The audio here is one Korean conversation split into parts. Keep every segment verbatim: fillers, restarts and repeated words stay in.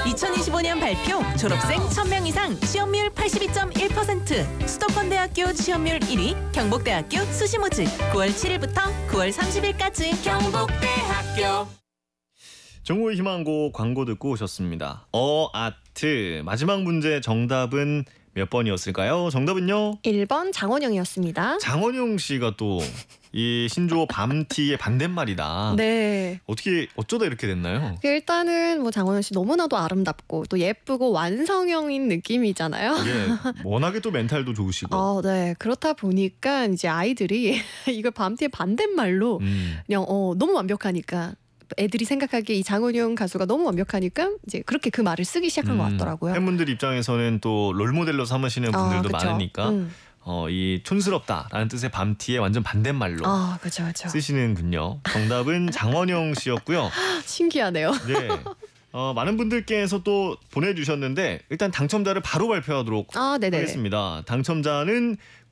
이천이십오 년 발표 졸업생 천 명 이상 취업률 팔십이 점 일 퍼센트 수도권대학교 취업률 일 위 경북대학교 수시모집 구월 칠일부터 구월 삼십일까지 경북대학교. 정보의 희망고 광고 듣고 오셨습니다. 어아트 마지막 문제 정답은 몇 번이었을까요? 정답은요? 일 번 장원영이었습니다. 장원영 씨가 또 이 신조어 밤티의 반대말이다. 네. 어떻게 어쩌다 이렇게 됐나요? 일단은 뭐 장원영 씨 너무나도 아름답고 또 예쁘고 완성형인 느낌이잖아요. 예, 워낙에 또 멘탈도 좋으시고. 어, 네. 그렇다 보니까 이제 아이들이 이걸 밤티의 반대말로 음. 그냥 어, 너무 완벽하니까 애들이 생각하기에 이 장원영 가수가 너무 완벽하니까 이제 그렇게 그 말을 쓰기 시작한 것 음, 같더라고요. 팬분들 입장에서는 또 롤모델로 삼으시는 분들도 아, 그쵸. 많으니까 음. 어, 이 촌스럽다라는 뜻의 밤티의 완전 반대말로 아, 그렇죠, 그렇죠. 쓰시는군요. 정답은 장원영 씨였고요. 신기하네요. 네. 어, 많은 분들께서 또 보내주셨는데 일단 당첨자를 바로 발표하도록 아, 네네. 하겠습니다. 당첨자는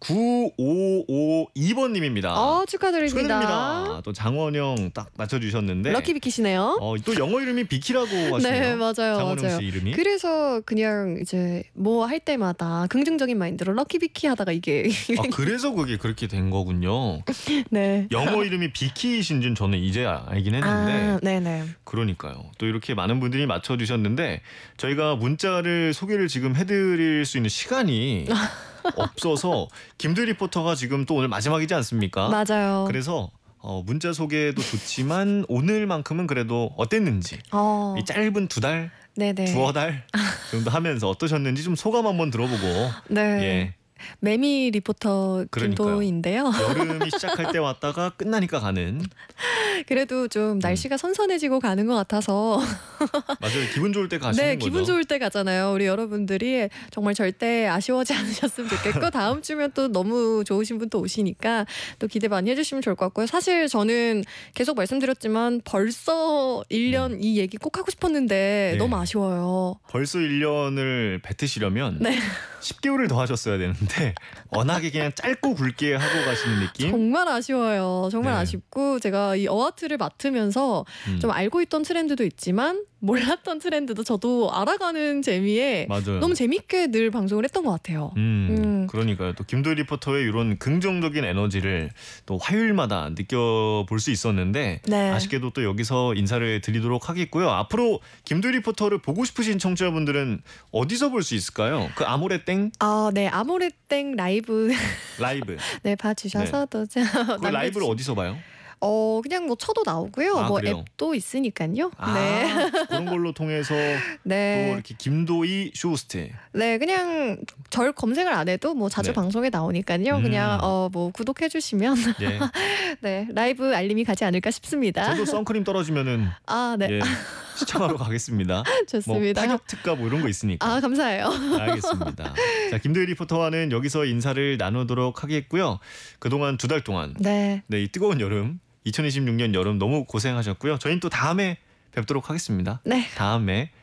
구오오이 번님입니다. 어, 축하드립니다. 축하드립니다. 또 장원영 딱 맞춰주셨는데 럭키비키시네요. 어, 또 영어 이름이 비키라고 하시네요. 네, 맞아요, 장원영 맞아요. 씨 이름이. 그래서 그냥 이제 뭐 할 때마다 긍정적인 마인드로 럭키비키 하다가 이게 아, 그래서 그게 그렇게 된 거군요. 네. 영어 이름이 비키이신지는 저는 이제 알긴 했는데 아, 네네. 그러니까요. 또 이렇게 많은 분들이 맞춰주셨는데 저희가 문자를 소개를 지금 해드릴 수 있는 시간이 없어서 김두희 리포터가 지금 또 오늘 마지막이지 않습니까? 맞아요. 그래서 어, 문자 소개도 좋지만 오늘만큼은 그래도 어땠는지 어, 이 짧은 두 달, 네네. 두어 달 정도 하면서 어떠셨는지 좀 소감 한번 들어보고 네. 예. 매미 리포터 그러니까요. 김도희인데요. 여름이 시작할 때 왔다가 끝나니까 가는 그래도 좀 날씨가 선선해지고 가는 것 같아서 맞아요. 기분 좋을 때 가시는 네, 거죠. 기분 좋을 때 가잖아요. 우리 여러분들이 정말 절대 아쉬워하지 않으셨으면 좋겠고 다음 주면 또 너무 좋으신 분 또 오시니까 또 기대 많이 해주시면 좋을 것 같고요. 사실 저는 계속 말씀드렸지만 벌써 일 년 음. 이 얘기 꼭 하고 싶었는데 네. 너무 아쉬워요. 벌써 일 년을 뱉으시려면 네. 십 개월을 더 하셨어야 되는데 워낙에 그냥 짧고 굵게 하고 가시는 느낌. 정말 아쉬워요. 정말 네. 아쉽고 제가 이 어아트를 맡으면서 음. 좀 알고 있던 트렌드도 있지만 몰랐던 트렌드도 저도 알아가는 재미에 맞아요. 너무 재밌게 늘 방송을 했던 것 같아요. 음, 음. 그러니까요. 또 김도희 리포터의 이런 긍정적인 에너지를 또 화요일마다 느껴볼 수 있었는데 네. 아쉽게도 또 여기서 인사를 드리도록 하겠고요. 앞으로 김도희 리포터를 보고 싶으신 청취자분들은 어디서 볼 수 있을까요? 그 아모레땡 아, 네. 아모레땡 라이브 라이브. 네, 봐주셔서 또 자, 그 라이브를 어디서 봐요? 어, 그냥 뭐 쳐도 나오고요. 아, 뭐 그래요? 앱도 있으니까요. 아, 네. 그런 걸로 통해서 또 네. 이렇게 김도희 쇼호스트. 네, 그냥 절 검색을 안 해도 뭐 자주 네. 방송에 나오니까요. 음. 그냥 어, 뭐 구독해 주시면 예. 네, 라이브 알림이 가지 않을까 싶습니다. 저도 선크림 떨어지면은 아, 네. 예, 시청하러 가겠습니다. 뭐 좋습니다. 파격 특가 뭐 이런 거 있으니까. 아, 감사해요. 알겠습니다. 자, 김도희 리포터와는 여기서 인사를 나누도록 하겠고요. 그동안 두 달 동안 네. 네, 이 뜨거운 여름, 이천이십육 년 여름 너무 고생하셨고요. 저희는 또 다음에 뵙도록 하겠습니다. 네. 다음에